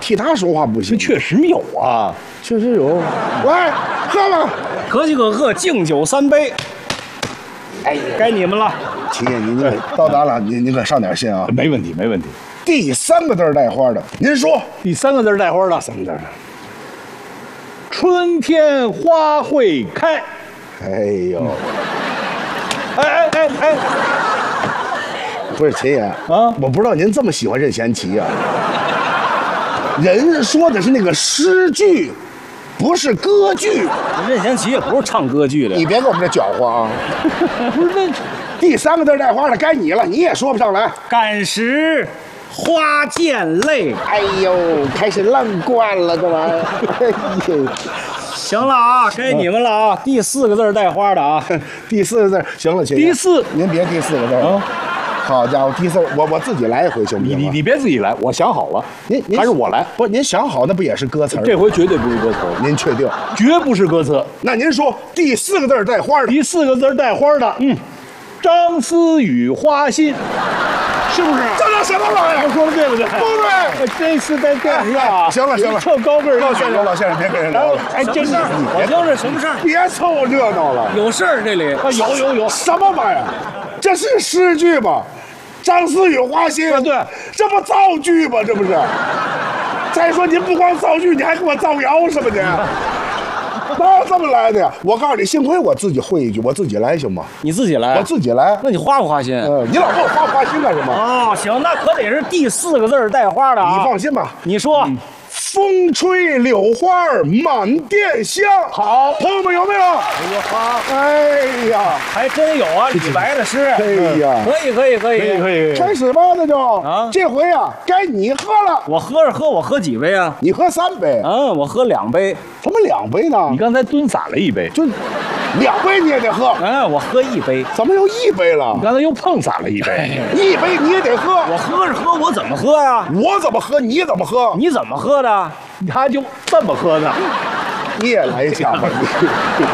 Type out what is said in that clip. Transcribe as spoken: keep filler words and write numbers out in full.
替他说话不行。 确实有啊， 确实有。来，喝了， 可喜可贺，敬酒三杯。哎，该你们了。 秦爷，您您到达了，您您可上点心啊。 没问题，没问题。 第三个字带花的，您说。 第三个字带花的， 三个字的。 春天花会开。 哎呦， 哎哎哎哎， 不是秦爷啊，我不知道您这么喜欢任贤齐啊。人说的是那个诗句，不是歌剧。 任贤齐也不是唱歌剧的， 你别给我们这搅和啊！ 不是那第三个字带花的该你了，你也说不上来。 赶时花溅泪。 哎呦，开始浪惯了，这玩意儿。哎呦， 行了啊，该你们了啊！第四个字带花的啊， 第四个字行了，秦爷。 第四， 您别第四个字啊。好家伙，第四我我自己来一回行不行？ 你你你别自己来，我想好了， 您您还是我来。 不，您想好那不也是歌词？ 这回绝对不是歌词， 您确定？ 绝不是歌词。 那您说第四个字带花的， 第四个字带花的，嗯，张思雨花心，是不是？ 这叫什么玩意儿？ 我说的对不对？ 不对， 这是在电视上啊。 行了行了， 特高个儿老先生老先生别跟人聊了， 哎，真是，我听着什么事儿？ 别凑热闹了， 有事儿这里？有有有， 什么玩意儿？这是诗句吗？张思雨花心， 对， 这不造句吗？这不是？再说您不光造句，你还给我造谣是吧？您哪有这么来的呀？我告诉你，幸亏我自己会一句，我自己来行吗？ 你自己来， 我自己来。 那你花不花心？ 嗯，你老问我花不花心干什么？ 哦，行，那可得是第四个字带花的啊。 你放心吧， 你说。嗯， 风吹柳花满店香。 好， 朋友们有没有？ 哎呦好， 哎呀， 还真有啊，李白的诗。 哎呀， 可以可以可以可以可以，开始吧，那就啊，这回啊，该你喝了。 我喝着喝，我喝几杯啊？ 你喝三杯。 嗯，我喝两杯。 怎么两杯呢？ 你刚才蹲洒了一杯， 就两杯你也得喝。 哎，我喝一杯。 怎么又一杯了？ 你刚才又碰洒了一杯， 一杯你也得喝。 我喝着喝，我怎么喝呀？ 我怎么喝，你怎么喝？ 你怎么喝的？他就这么喝的。 你也来一下吧。